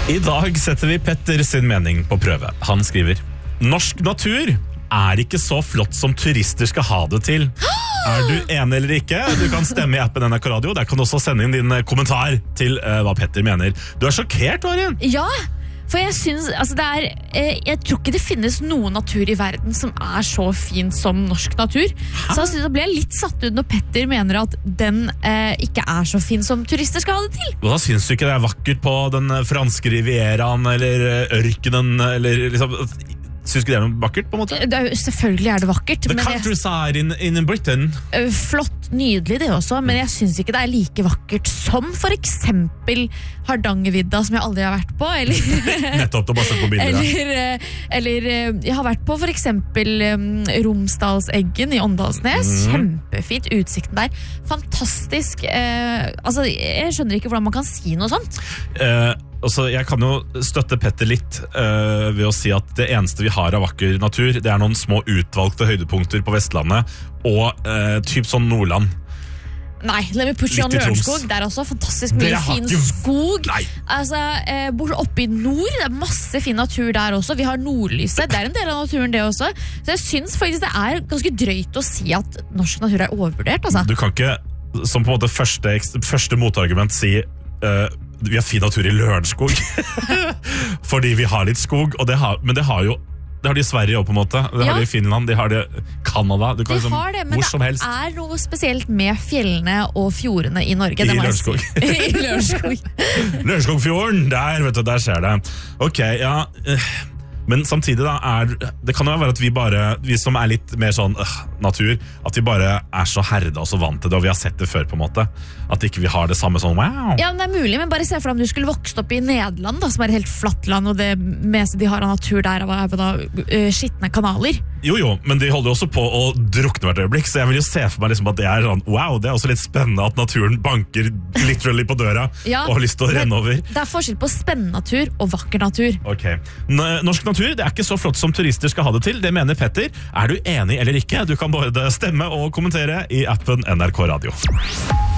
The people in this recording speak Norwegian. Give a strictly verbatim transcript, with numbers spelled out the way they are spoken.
I dag setter vi Petter sin mening på prøve. Han skriver: Norsk natur er ikke så flott som turister skal ha det til. Er du enig eller ikke? Du kan stemme i appen N R K Radio. Der kan du også sende inn din kommentar til uh, hva Petter mener. Du er sjokkert, Arin. Ja, for jeg synes, altså det er, eh, jeg tror ikke det finnes noen natur i verden som er så fin som norsk natur. Hæ? Så jeg ble litt satt ut når Petter mener at den eh, ikke er så fin som turister skal ha det til. Og da synes du ikke det er vakkert på den franske rivieraen eller ørkenen, eller liksom... Synes ikke det er noe vakkert, på en måte? Det er, selvfølgelig er det vakkert. The countryside in, in Britain. Flott, nydelig det også, men jeg synes ikke det er like vakkert som for eksempel Hardangervidda, som jeg aldri har vært på, eller... Nettopp, du bare sett på bilder. Eller, eller jeg har vært på for eksempel um, Romsdalseggen i Åndalsnes. Mm. Kjempefint, utsikten der. Fantastisk. Eh, altså, jeg skjønner ikke hvordan man kan si noe sånt. Eh... Altså, jeg kan jo støtte Petter litt uh, ved å si at det eneste vi har av vakker natur, det er noen små utvalgte høydepunkter på Vestlandet og uh, typ sånn Nordland. Nei, let me put you on Lørenskog. Det er også fantastisk mye fin ikke... skog. Nei. Altså, eh, bort oppe i nord, det er masse fin natur der også. Vi har nordlyset, det er en del av naturen det også. Så jeg synes faktisk det er ganske drøyt å si at norsk natur er overvurdert, altså. Du kan ikke, som på en måte første, første motargument, si... Uh, vi har fin natur i Lørenskog fordi vi har litt skog og det har, men det har jo det har de i Sverige også på en måte, det har ja. de i Finland, de har det i Kanada, du kan de liksom, har det, men hvor som helst. Det er noe spesielt med fjellene og fjordene i Norge. I Lørenskog. I Lørenskog. Lørenskogfjorden, der vet du, der skjer det. Ok, ja... Men samtidig da, er, det kan jo være at vi bare, vi som er litt mer sånn øh, natur, at vi bare er så herda og så vant til det, og vi har sett det før på en måte. At ikke vi har det samme sånn, wow. Ja, men det er mulig, men bare se for deg om du skulle vokst opp i Nederland, da, som er et helt flatt land, og det meste de har av natur der er da uh, skittende kanaler. Jo, jo, men de holder jo også på å drukne hvert øyeblikk, så jeg vil jo se for meg liksom at det er sånn, wow, det er også litt spennende at naturen banker literally på døra ja, og har lyst til å renne over. Det er forskjell på spennende natur og vakker natur. Ok, norsk natur, det er ikke så flott som turister skal ha det til, det mener Petter. Er du enig eller ikke? Du kan både stemme og kommentere i appen N R K Radio.